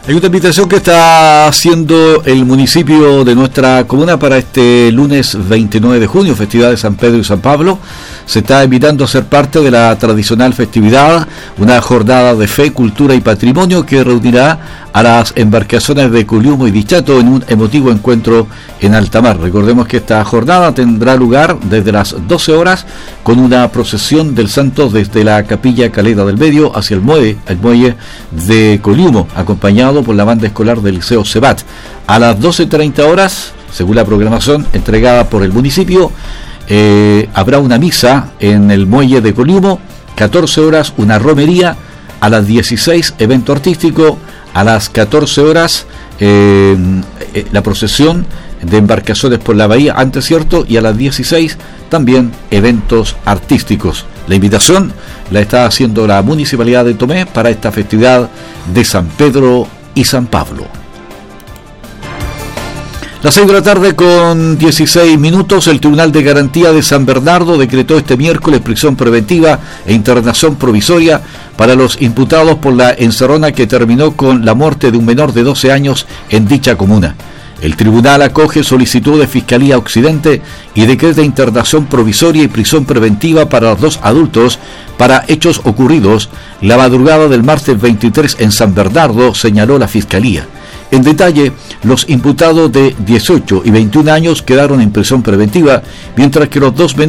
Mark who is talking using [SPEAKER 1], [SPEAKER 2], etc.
[SPEAKER 1] Hay una invitación que está haciendo el municipio de nuestra comuna para este lunes 29 de junio, festividad de San Pedro y San Pablo. Se está invitando a ser parte de la tradicional festividad, una jornada de fe, cultura y patrimonio que reunirá a las embarcaciones de Coliumo y Dichato en un emotivo encuentro en alta mar. Recordemos que esta jornada tendrá lugar desde las 12 horas con una procesión del santo desde la capilla Caleta del Medio hacia el muelle de Coliumo, acompañado por la banda escolar del Liceo Cebat. A las 12:30 horas, según la programación entregada por el municipio, habrá una misa en el muelle de Coliumo, 14 horas una romería, a las 16 evento artístico, a las 14 horas la procesión de embarcaciones por la bahía, antes cierto, y a las 16 también eventos artísticos. La invitación la está haciendo la Municipalidad de Tomé para esta festividad de San Pedro y San Pablo. Las 6 de la tarde con 16 minutos, el Tribunal de Garantía de San Bernardo decretó este miércoles prisión preventiva e internación provisoria para los imputados por la encerrona que terminó con la muerte de un menor de 12 años en dicha comuna. El tribunal acoge solicitud de Fiscalía Occidente y decreta internación provisoria y prisión preventiva para los dos adultos para hechos ocurridos la madrugada del martes 23 en San Bernardo, señaló la Fiscalía. En detalle, los imputados de 18 y 21 años quedaron en prisión preventiva, mientras que los dos menores